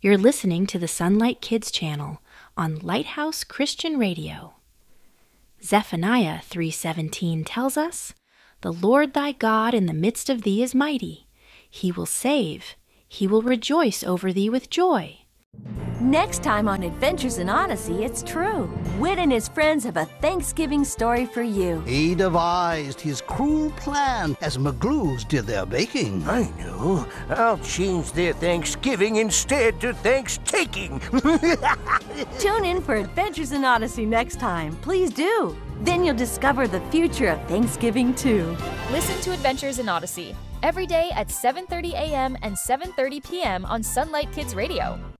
You're listening to the Sunlight Kids channel on Lighthouse Christian Radio. Zephaniah 3:17 tells us, "The Lord thy God in the midst of thee is mighty. He will save. He will rejoice over thee with joy." Next time on Adventures in Odyssey, it's true. Whit and his friends have a Thanksgiving story for you. He devised his cruel plan as McGlues did their baking. I know. I'll change their Thanksgiving instead to Thanks-taking. Tune in for Adventures in Odyssey next time. Please do. Then you'll discover the future of Thanksgiving too. Listen to Adventures in Odyssey every day at 7:30 a.m. and 7:30 p.m. on Sunlight Kids Radio.